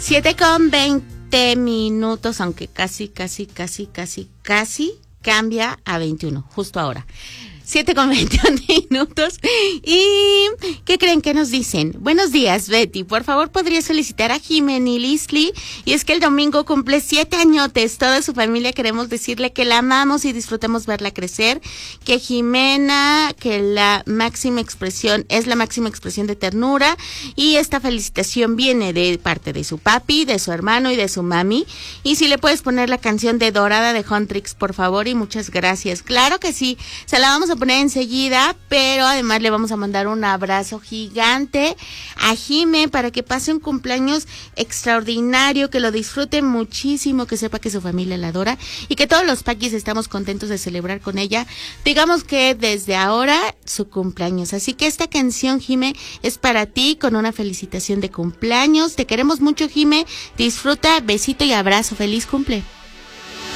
7:20, aunque casi cambia a 21, justo ahora. 7:21. ¿Y qué creen que nos dicen? Buenos días, Betty. Por favor, ¿podría solicitar a Jimena y Lisli? Y es que el domingo cumple 7 añotes. Toda su familia queremos decirle que la amamos y disfrutamos verla crecer. Que Jimena, que es la máxima expresión de ternura. Y esta felicitación viene de parte de su papi, de su hermano y de su mami. Y si le puedes poner la canción de Dorada de Huntrix, por favor, y muchas gracias. Claro que sí, se la vamos a poner enseguida, pero además le vamos a mandar un abrazo gigante a Jime para que pase un cumpleaños extraordinario, que lo disfrute muchísimo, que sepa que su familia la adora y que todos los paquis estamos contentos de celebrar con ella. Digamos que desde ahora su cumpleaños, así que esta canción, Jime, es para ti con una felicitación de cumpleaños. Te queremos mucho, Jime, disfruta, besito y abrazo, feliz cumple.